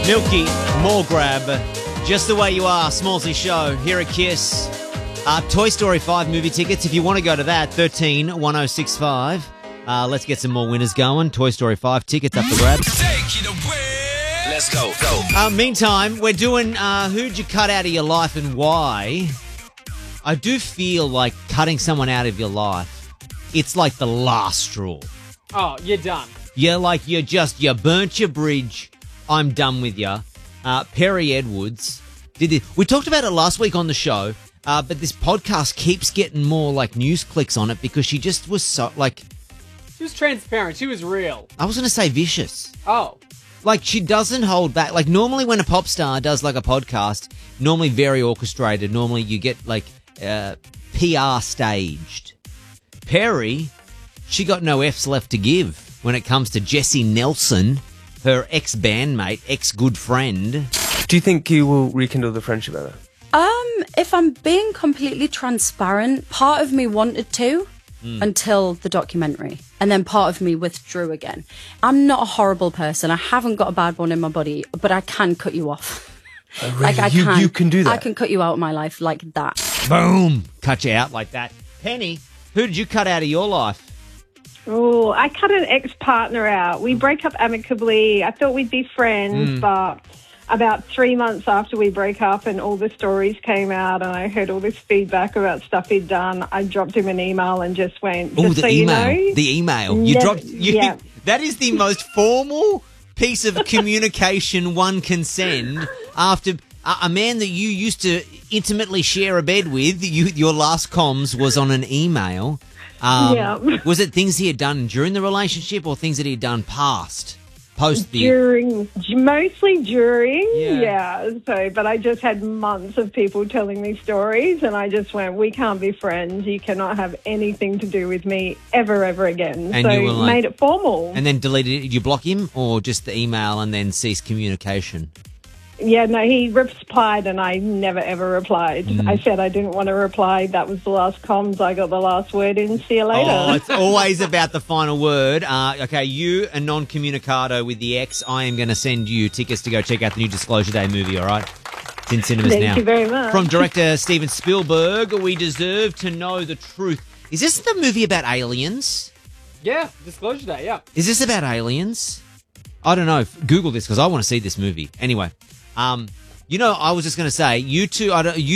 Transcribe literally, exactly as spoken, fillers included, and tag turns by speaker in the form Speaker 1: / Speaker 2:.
Speaker 1: Milky, more grab. Just the way you are, Smallsy Show, here at Kiss. Uh, Toy Story five movie tickets, if you want to go to that, thirteen one oh six five. Uh, let's get some more winners going. Toy Story five tickets up for grabs.
Speaker 2: Take it away. Let's go. Go.
Speaker 1: Uh, meantime, we're doing uh, who'd you cut out of your life and why. I do feel like cutting someone out of your life, it's like the last straw.
Speaker 3: Oh, you're done.
Speaker 1: You're like, you're just, you burnt your bridge. I'm done with you. Uh, Perry Edwards did this. We talked about it last week on the show, uh, but this podcast keeps getting more like news clicks on it because she just was so, like...
Speaker 3: She was transparent. She was real.
Speaker 1: I was going to say vicious.
Speaker 3: Oh.
Speaker 1: Like, she doesn't hold back. Like, normally when a pop star does, like, a podcast, normally very orchestrated. Normally you get, like, uh, P R staged. Perry, she got no F's left to give when it comes to Jessie Nelson, her ex-bandmate, ex-good friend.
Speaker 4: Do you think you will rekindle the friendship ever?
Speaker 5: Um, if I'm being completely transparent, part of me wanted to mm. until the documentary. And then part of me withdrew again. I'm not a horrible person. I haven't got a bad one in my body, but I can cut you off.
Speaker 4: Oh, really?
Speaker 5: Like I
Speaker 4: you,
Speaker 5: can.
Speaker 4: You can do that?
Speaker 5: I can cut you out of my life like that.
Speaker 1: Boom! Cut you out like that. Penny, who did you cut out of your life?
Speaker 6: Oh, I cut an ex-partner out. We broke up amicably. I thought we'd be friends, mm. but about three months after we broke up and all the stories came out and I heard all this feedback about stuff he'd done, I dropped him an email and just went, just
Speaker 1: Ooh, the
Speaker 6: so
Speaker 1: email.
Speaker 6: you know.
Speaker 1: The email. You
Speaker 6: Never,
Speaker 1: dropped... You,
Speaker 6: yeah.
Speaker 1: That is the most formal piece of communication one can send after... A, a man that you used to intimately share a bed with, you, your last comms was on an email. Um,
Speaker 6: yeah.
Speaker 1: Was it things he had done during the relationship or things that he had done past, post the...
Speaker 6: During, mostly during,
Speaker 1: yeah.
Speaker 6: yeah. So, but I just had months of people telling me stories and I just went, we can't be friends. You cannot have anything to do with me ever, ever again.
Speaker 1: And
Speaker 6: so
Speaker 1: you were like,
Speaker 6: made it formal.
Speaker 1: And then deleted it. Did you block him or just the email and then cease communication?
Speaker 6: Yeah, no, he replied and I never, ever replied. Mm. I said I didn't want to reply. That was the last comms. I got the last word in. See you later.
Speaker 1: Oh, it's always about the final word. Uh, okay, you, a non-communicado with the ex, I am going to send you tickets to go check out the new Disclosure Day movie, all right? It's in cinemas
Speaker 6: Thank
Speaker 1: now.
Speaker 6: Thank you very much.
Speaker 1: From director Steven Spielberg, We Deserve to Know the Truth. Is this the movie about aliens?
Speaker 3: Yeah, Disclosure Day, yeah.
Speaker 1: Is this about aliens? I don't know. Google this because I want to see this movie. Anyway. Um, you know, I was just going to say, you two, I don't, you